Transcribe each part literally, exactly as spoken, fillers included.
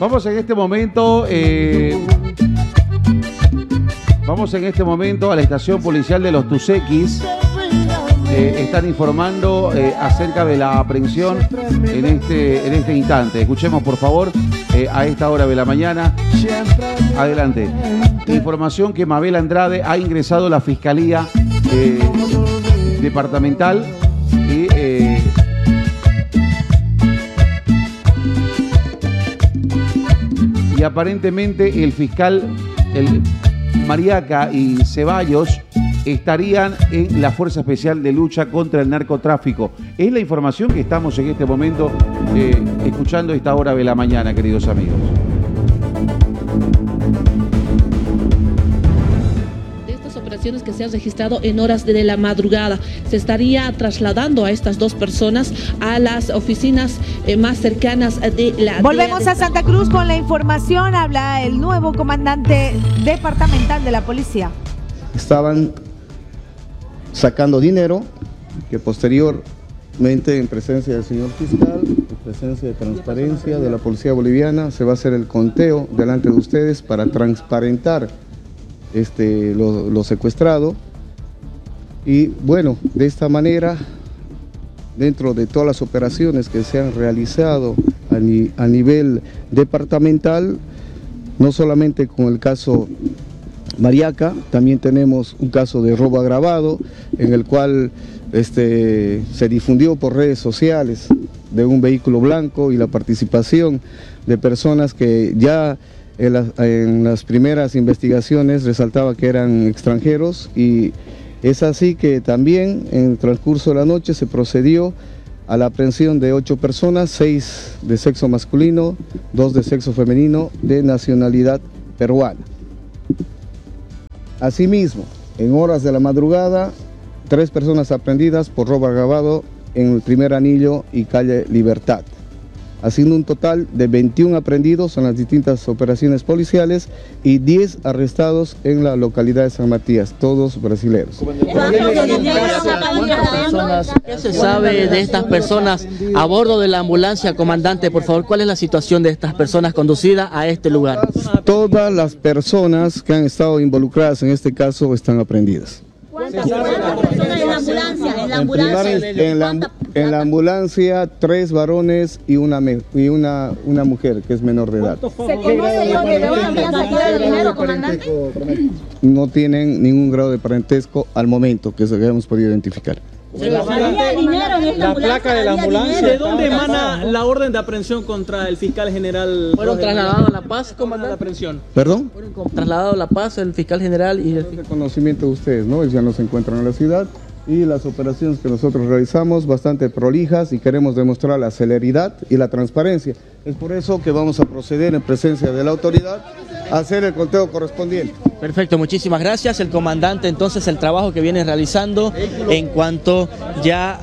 Vamos en este momento, eh, vamos en este momento a la estación policial de Los Tusequis. Eh, están informando eh, acerca de la aprehensión en este, en este instante. Escuchemos, por favor, eh, a esta hora de la mañana. Adelante. Información que Mabel Andrade ha ingresado a la Fiscalía eh, Departamental y... Eh, y aparentemente el fiscal el Mariaca y Ceballos estarían en la Fuerza Especial de Lucha contra el Narcotráfico. Es la información que estamos en este momento eh, escuchando a esta hora de la mañana, queridos amigos. Que se han registrado en horas de la madrugada. Se estaría trasladando a estas dos personas a las oficinas eh, más cercanas de la... Volvemos a Santa Cruz con la información. Habla el nuevo comandante departamental de la policía. Estaban sacando dinero que posteriormente, en presencia del señor fiscal, en presencia de transparencia de la policía boliviana, se va a hacer el conteo delante de ustedes para transparentar Este, lo, lo secuestrado. Y bueno, de esta manera, dentro de todas las operaciones que se han realizado a, ni, a nivel departamental, no solamente con el caso Mariaca, también tenemos un caso de robo agravado en el cual este, se difundió por redes sociales de un vehículo blanco y la participación de personas que ya En las, en las primeras investigaciones resaltaba que eran extranjeros, y es así que también en el transcurso de la noche se procedió a la aprehensión de ocho personas, seis de sexo masculino, dos de sexo femenino, de nacionalidad peruana. Asimismo, en horas de la madrugada, tres personas aprehendidas por robo agravado en el primer anillo y calle Libertad, haciendo un total de veintiún aprehendidos en las distintas operaciones policiales y diez arrestados en la localidad de San Matías, todos brasileños. ¿Qué se sabe de estas personas a bordo de la ambulancia, comandante? Por favor, ¿cuál es la situación de estas personas conducidas a este lugar? Todas las personas que han estado involucradas en este caso están aprehendidas. ¿Cuántas personas en la ambulancia? En la ambulancia, en la, en la ambulancia tres varones y una y una una mujer que es menor de edad. ¿Se conoce de dónde habían sacado el dinero, comandante? No tienen ningún grado de parentesco al momento que se hemos podido identificar. La, la placa de la ambulancia. ¿De dónde emana la orden de aprehensión contra el fiscal general? ¿Fueron trasladados a La Paz, comandante? La aprehensión. ¿Perdón? ¿Fueron trasladados a La Paz el fiscal general y el fiscal? Conocimiento de ustedes, ¿no? Ellos ya no se encuentran en la ciudad, y las operaciones que nosotros realizamos bastante prolijas y queremos demostrar la celeridad y la transparencia. Es por eso que vamos a proceder en presencia de la autoridad a hacer el conteo correspondiente. Perfecto, muchísimas gracias. El comandante, entonces, el trabajo que viene realizando en cuanto ya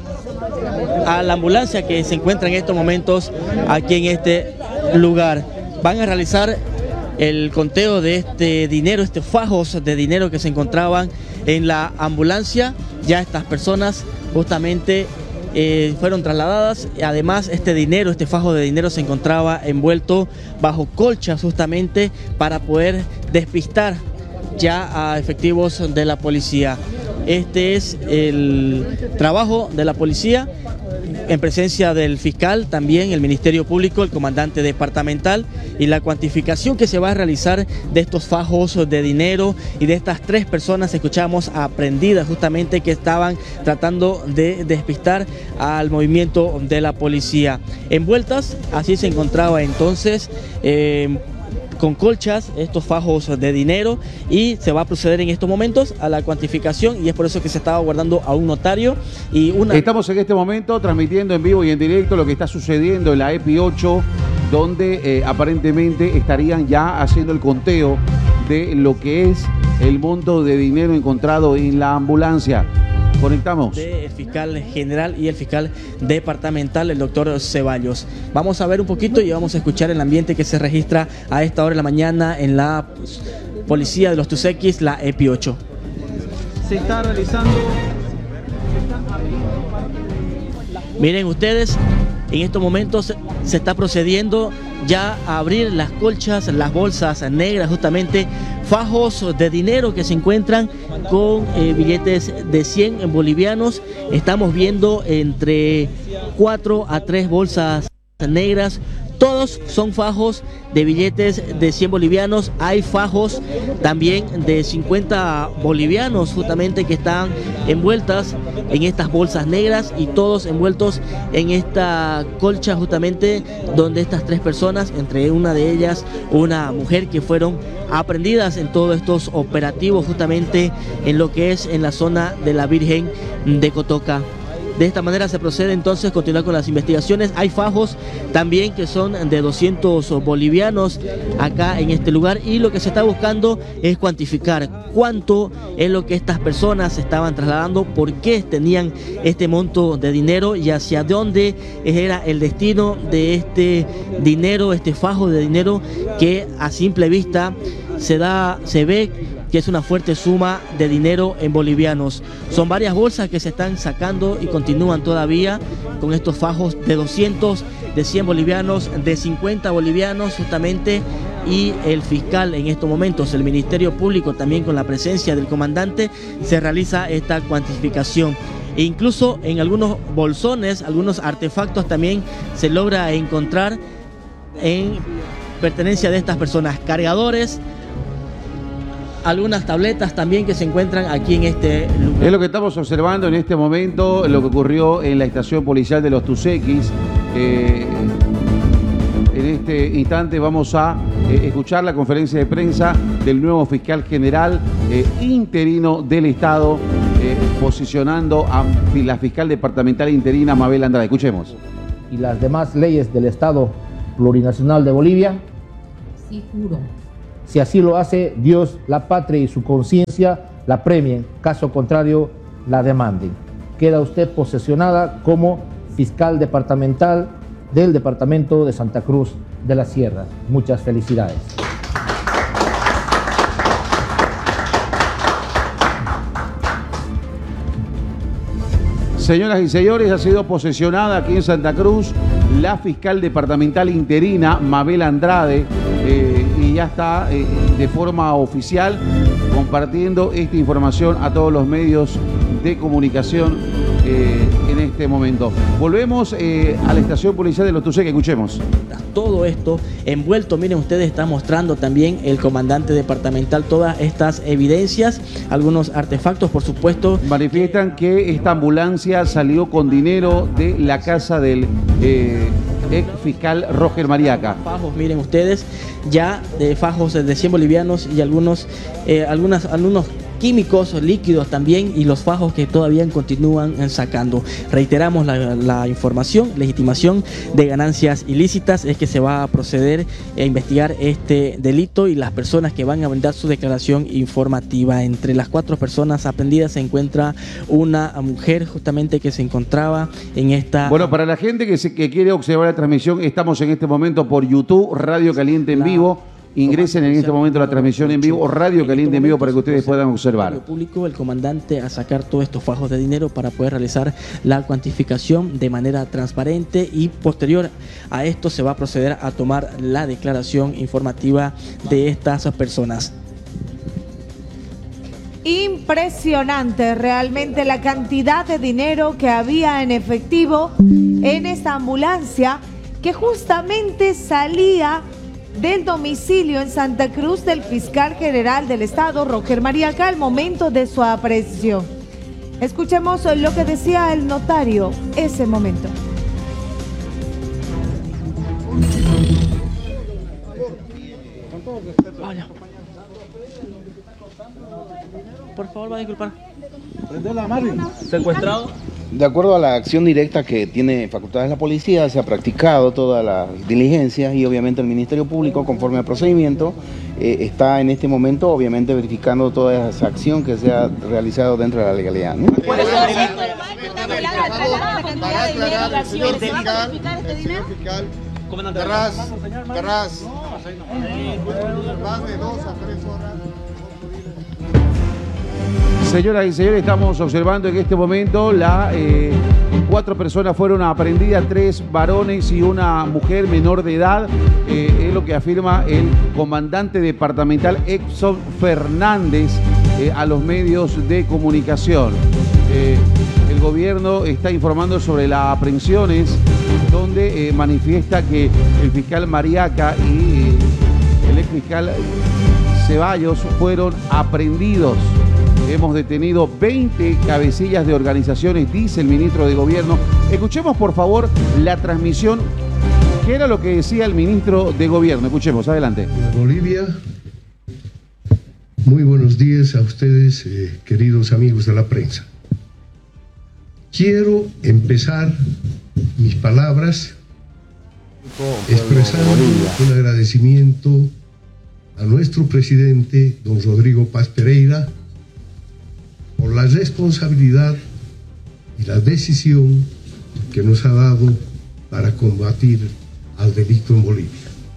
a la ambulancia que se encuentra en estos momentos aquí en este lugar. Van a realizar el conteo de este dinero, estos fajos de dinero que se encontraban en la ambulancia. Ya estas personas justamente eh, fueron trasladadas. Además, este dinero, este fajo de dinero se encontraba envuelto bajo colchas justamente para poder despistar ya a efectivos de la policía. Este es el trabajo de la policía en presencia del fiscal, también el Ministerio Público, el comandante departamental, y la cuantificación que se va a realizar de estos fajos de dinero y de estas tres personas, escuchamos, aprehendidas justamente, que estaban tratando de despistar al movimiento de la policía. Envueltas, así se encontraba entonces, eh, con colchas, estos fajos de dinero, y se va a proceder en estos momentos a la cuantificación, y es por eso que se estaba guardando a un notario. Y una... Estamos en este momento transmitiendo en vivo y en directo lo que está sucediendo en la E P I ocho, donde eh, aparentemente estarían ya haciendo el conteo de lo que es el monto de dinero encontrado en la ambulancia. Conectamos. El fiscal general y el fiscal departamental, el doctor Ceballos. Vamos a ver un poquito y vamos a escuchar el ambiente que se registra a esta hora de la mañana en la policía de Los Tusequis, la E P I ocho. Se está realizando... Miren ustedes, en estos momentos se está procediendo ya a abrir las colchas, las bolsas negras, justamente fajos de dinero que se encuentran con eh, billetes de cien bolivianos. Estamos viendo entre cuatro a tres bolsas negras. Todos son fajos de billetes de cien bolivianos. Hay fajos también de cincuenta bolivianos justamente que están envueltas en estas bolsas negras y todos envueltos en esta colcha justamente donde estas tres personas, entre una de ellas una mujer, que fueron aprehendidas en todos estos operativos justamente en lo que es en la zona de la Virgen de Cotoca. De esta manera se procede entonces a continuar con las investigaciones. Hay fajos también que son de doscientos bolivianos acá en este lugar, y lo que se está buscando es cuantificar cuánto es lo que estas personas estaban trasladando, por qué tenían este monto de dinero y hacia dónde era el destino de este dinero, este fajo de dinero que a simple vista se da, se ve que es una fuerte suma de dinero en bolivianos. Son varias bolsas que se están sacando y continúan todavía con estos fajos de doscientos, de cien bolivianos, de cincuenta bolivianos justamente, y el fiscal en estos momentos, el Ministerio Público también con la presencia del comandante, se realiza esta cuantificación. E incluso en algunos bolsones, algunos artefactos también se logra encontrar en pertenencia de estas personas, cargadores, algunas tabletas también que se encuentran aquí en este lugar. Es lo que estamos observando en este momento, lo que ocurrió en la estación policial de Los Tusequis. Eh, en este instante vamos a eh, escuchar la conferencia de prensa del nuevo fiscal general eh, interino del Estado, eh, posicionando a la fiscal departamental interina Mabel Andrade. Escuchemos. Y las demás leyes del Estado Plurinacional de Bolivia. Sí, juro. Si así lo hace, Dios, la patria y su conciencia la premien, caso contrario, la demanden. Queda usted posesionada como fiscal departamental del departamento de Santa Cruz de la Sierra. Muchas felicidades. Señoras y señores, ha sido posesionada aquí en Santa Cruz la fiscal departamental interina Mabel Andrade, eh, y ya está eh, de forma oficial compartiendo esta información a todos los medios de comunicación eh, en este momento. Volvemos eh, a la estación policial de Los Tusequis, escuchemos. Todo esto envuelto, miren ustedes, está mostrando también el comandante departamental todas estas evidencias, algunos artefactos, por supuesto. Manifiestan que esta ambulancia salió con dinero de la casa del eh, ex fiscal Roger Mariaca. Fajos, miren ustedes, ya de fajos de cien bolivianos y algunos, eh, algunas, algunos químicos líquidos también, y los fajos que todavía continúan sacando. Reiteramos la, la información, legitimación de ganancias ilícitas, es que se va a proceder a investigar este delito y las personas que van a brindar su declaración informativa. Entre las cuatro personas aprendidas se encuentra una mujer justamente que se encontraba en esta... Bueno, para la gente que, se, que quiere observar la transmisión, estamos en este momento por YouTube, Radio Caliente en vivo. Ingresen en este momento la transmisión en vivo o Radio Caliente en vivo para que ustedes puedan observar. El público, el comandante a sacar todos estos fajos de dinero para poder realizar la cuantificación de manera transparente, y posterior a esto se va a proceder a tomar la declaración informativa de estas personas. Impresionante realmente la cantidad de dinero que había en efectivo en esta ambulancia que justamente salía del domicilio en Santa Cruz del fiscal general del Estado, Roger Mariaca, al momento de su aprehensión. Escuchemos lo que decía el notario ese momento. Por favor, va a disculpar. ¿Secuestrado? De acuerdo a la acción directa que tiene facultades la policía, se ha practicado todas las diligencias y obviamente el Ministerio Público, conforme al procedimiento, eh, está en este momento obviamente verificando toda esa acción que se ha realizado dentro de la legalidad, ¿no? ¿Cuál es el Comandante Carras, Carras, más de dos a tres horas. Señoras y señores, estamos observando en este momento la eh, cuatro personas fueron aprehendidas, tres varones y una mujer menor de edad. Eh, es lo que afirma el comandante departamental Exxon Fernández eh, a los medios de comunicación. Eh, el gobierno está informando sobre las aprehensiones, donde eh, manifiesta que el fiscal Mariaca y eh, el ex fiscal Ceballos fueron aprehendidos. Hemos detenido veinte cabecillas de organizaciones, dice el ministro de Gobierno. Escuchemos, por favor, la transmisión. ¿Qué era lo que decía el ministro de Gobierno? Escuchemos, adelante. Bolivia, muy buenos días a ustedes, eh, queridos amigos de la prensa. Quiero empezar mis palabras expresando un agradecimiento a nuestro presidente, don Rodrigo Paz Pereira, por la responsabilidad y la decisión que nos ha dado para combatir al delito en Bolivia.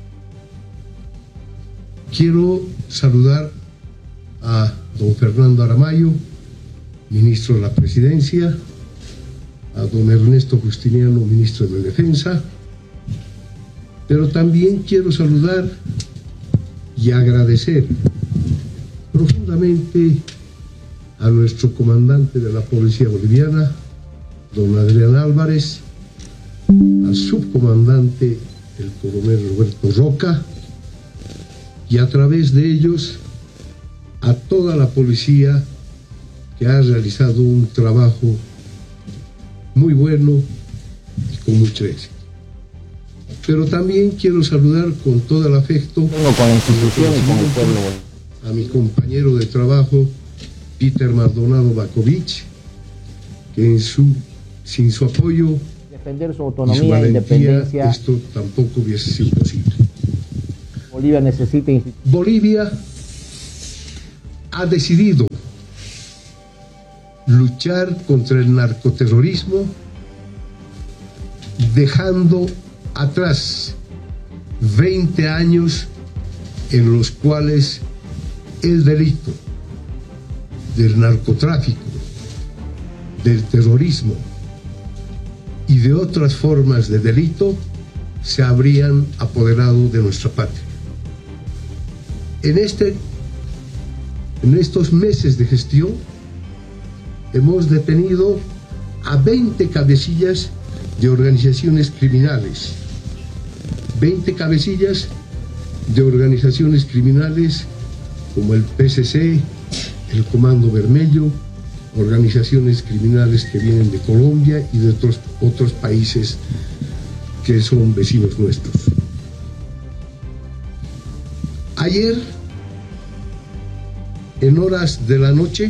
Quiero saludar a don Fernando Aramayo, ministro de la Presidencia, a don Ernesto Justiniano, ministro de la Defensa, pero también quiero saludar y agradecer profundamente a nuestro comandante de la Policía Boliviana, don Adrián Álvarez, al subcomandante, el coronel Roberto Roca, y a través de ellos a toda la policía que ha realizado un trabajo muy bueno y con mucho éxito. Pero también quiero saludar con todo el afecto con la institución y con el pueblo a mi compañero de trabajo, Peter Maldonado Bakovic, que en su, sin su apoyo defender su y autonomía su valentía, e independencia, esto tampoco hubiese sido posible. Bolivia necesita... Bolivia ha decidido luchar contra el narcoterrorismo, dejando atrás veinte años en los cuales el delito del narcotráfico, del terrorismo y de otras formas de delito se habrían apoderado de nuestra patria. En, este, en estos meses de gestión hemos detenido a veinte cabecillas de organizaciones criminales, veinte cabecillas de organizaciones criminales como el P C C, el Comando Vermelho, organizaciones criminales que vienen de Colombia y de otros, otros países que son vecinos nuestros. Ayer, en horas de la noche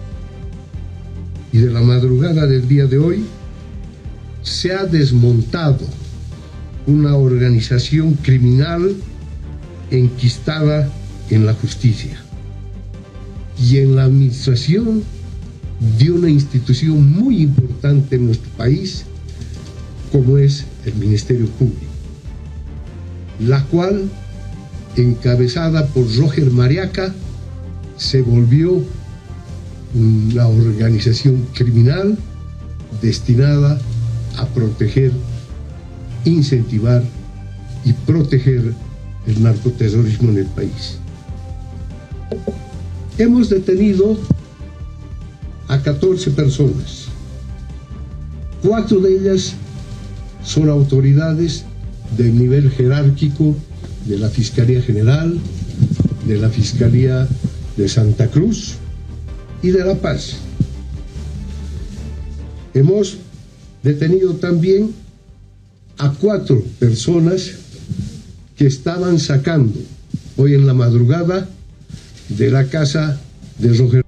y de la madrugada del día de hoy, se ha desmontado una organización criminal enquistada en la justicia y en la administración de una institución muy importante en nuestro país, como es el Ministerio Público, la cual, encabezada por Roger Mariaca, se volvió una organización criminal destinada a proteger, incentivar y proteger el narcoterrorismo en el país. Hemos detenido a catorce personas. Cuatro de ellas son autoridades del nivel jerárquico de la Fiscalía General, de la Fiscalía de Santa Cruz y de La Paz. Hemos detenido también a cuatro personas que estaban sacando hoy en la madrugada de la casa de Roger